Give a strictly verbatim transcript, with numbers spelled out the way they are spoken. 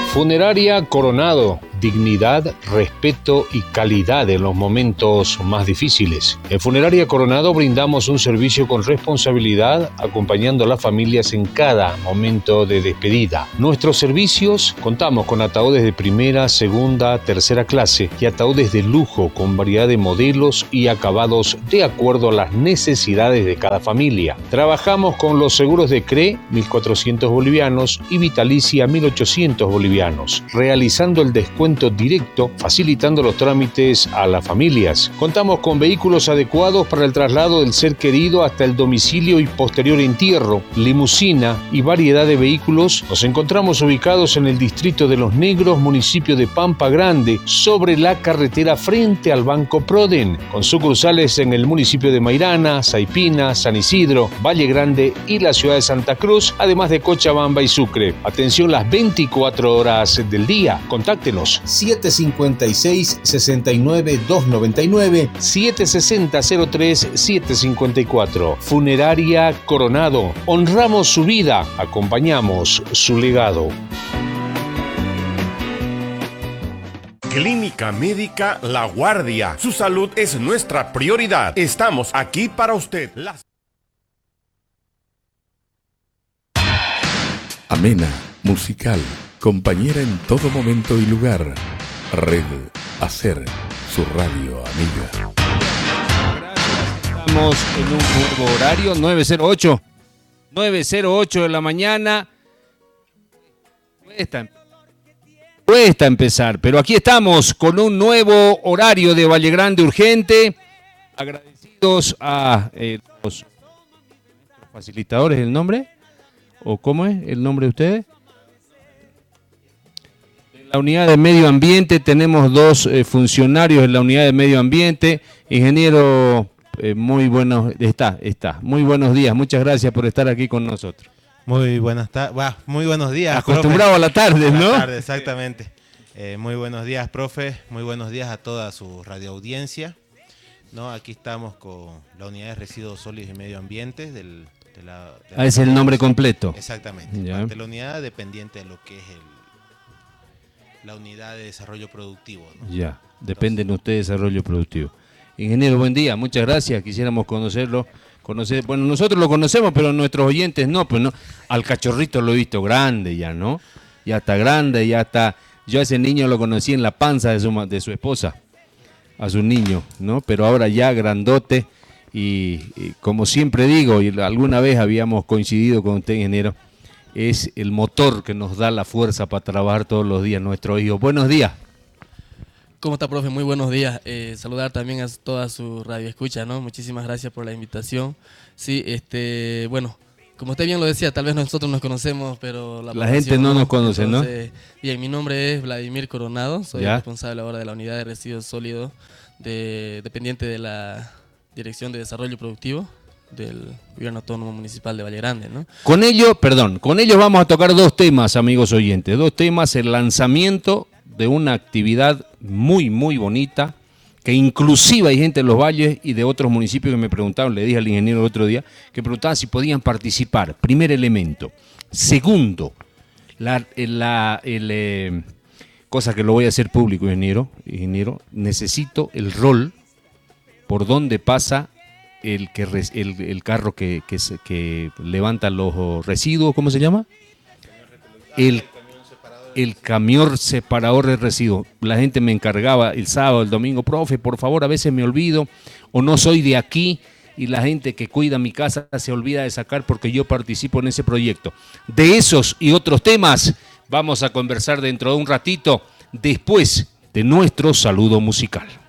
Funeraria Coronado, dignidad, respeto y calidad en los momentos más difíciles. En Funeraria Coronado brindamos un servicio con responsabilidad, acompañando a las familias en cada momento de despedida. Nuestros servicios, contamos con ataúdes de primera, segunda, tercera clase y ataúdes de lujo con variedad de modelos y acabados de acuerdo a las necesidades de cada familia. Trabajamos con los seguros de C R E, mil cuatrocientos bolivianos, y Vitalicia, mil ochocientos bolivianos, realizando el descuento directo, facilitando los trámites a las familias. Contamos con vehículos adecuados para el traslado del ser querido hasta el domicilio y posterior entierro, limusina y variedad de vehículos. Nos encontramos ubicados en el distrito de Los Negros, municipio de Pampa Grande, sobre la carretera frente al Banco Proden, con sucursales en el municipio de Mairana, Saipina, San Isidro, Valle Grande y la ciudad de Santa Cruz, además de Cochabamba y Sucre. Atención las veinticuatro horas del día. Contáctenos siete cinco seis, seis nueve, dos nueve nueve, siete seis cero, cero tres, siete cinco cuatro. Funeraria Coronado. Honramos su vida, acompañamos su legado. Clínica Médica La Guardia. Su salud es nuestra prioridad. Estamos aquí para usted. Las... Amena, musical, compañera en todo momento y lugar. Red Hacer, su radio amiga. Estamos en un nuevo horario, nueve cero ocho. nueve cero ocho de la mañana. Cuesta, cuesta empezar, pero aquí estamos con un nuevo horario de Valle Grande Urgente. Agradecidos a eh, los facilitadores, ¿el nombre? ¿O cómo es el nombre de ustedes? En la unidad de medio ambiente tenemos dos eh, funcionarios en la unidad de medio ambiente. Ingeniero, eh, muy buenos, está, está. Muy buenos días, muchas gracias por estar aquí con nosotros. Muy buenas tardes, bah, muy buenos días. Acostumbrado profe. a la tarde, ¿no? A la tarde, exactamente. Eh, muy buenos días, profe. Muy buenos días a toda su radioaudiencia. No, aquí estamos con la unidad de residuos sólidos y medio ambiente del. De la, de ah, es el nombre completo. Exactamente. Ya. De la unidad dependiente de lo que es el, la unidad de desarrollo productivo, ¿no? Ya, dependen de ustedes de desarrollo productivo. Ingeniero, buen día, muchas gracias. Quisiéramos conocerlo. Conocer, bueno, nosotros lo conocemos, pero nuestros oyentes no, pues no. Al cachorrito lo he visto grande ya, ¿no? Ya está grande, ya está. Yo a ese niño lo conocí en la panza de su, de su esposa, a su niño, ¿no? Pero ahora ya grandote. Y, y como siempre digo, y alguna vez habíamos coincidido con usted, ingeniero, es el motor que nos da la fuerza para trabajar todos los días nuestro hijo. Buenos días. ¿Cómo está, profe? Muy buenos días. Eh, saludar también a toda su radio escucha, ¿no? Muchísimas gracias por la invitación. Sí, este, bueno, como usted bien lo decía, tal vez nosotros nos conocemos, pero la, la gente no, no nos conoce, entonces, ¿no? Bien, mi nombre es Vladimir Coronado, soy ¿Ya? responsable ahora de la unidad de residuos sólidos, de, dependiente de la Dirección de Desarrollo Productivo del Gobierno Autónomo Municipal de Valle Grande, ¿no? Con ello, perdón, con ellos vamos a tocar dos temas, amigos oyentes, dos temas, el lanzamiento de una actividad muy, muy bonita, que inclusive hay gente en los valles y de otros municipios que me preguntaron, le dije al ingeniero el otro día, que preguntaban si podían participar, primer elemento. Segundo, la, la el, eh, cosa que lo voy a hacer público, ingeniero, ingeniero, necesito el rol por donde pasa el, que, el, el carro que, que, que levanta los residuos, ¿cómo se llama? El, el camión separador de residuos. La gente me encargaba el sábado, el domingo, profe, por favor, a veces me olvido o no soy de aquí y la gente que cuida mi casa se olvida de sacar porque yo participo en ese proyecto. De esos y otros temas vamos a conversar dentro de un ratito, después de nuestro saludo musical.